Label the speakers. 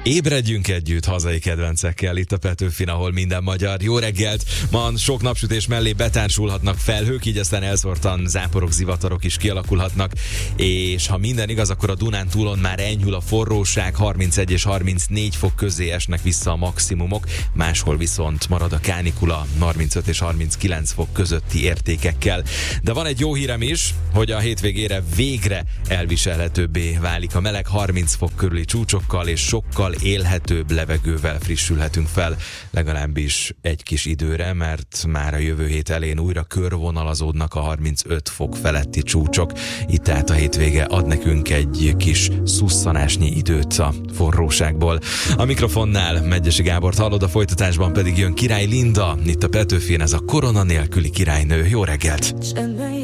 Speaker 1: Ébredjünk együtt hazai kedvencekkel itt a Petőfin, ahol minden magyar. Jó reggelt! Ma sok napsütés mellé betársulhatnak felhők, így aztán elszórtan záporok, zivatarok is kialakulhatnak, és ha minden igaz, akkor a Dunántúlon már enyhül a forróság, 31 és 34 fok közé esnek vissza a maximumok, máshol viszont marad a kánikula 35 és 39 fok közötti értékekkel. De van egy jó hírem is, hogy a hétvégére végre elviselhetőbbé válik a meleg, 30 fok körüli csúcsokkal és sokkal élhetőbb levegővel frissülhetünk fel, legalábbis egy kis időre, mert már a jövő hét elején újra körvonalazódnak a 35 fok feletti csúcsok. Itt tehát a hétvége ad nekünk egy kis szusszanásnyi időt a forróságból. A mikrofonnál Medgyessy Gábort hallod, a folytatásban pedig jön Király Linda, itt a Petőfin, ez a korona nélküli királynő. Jó reggelt!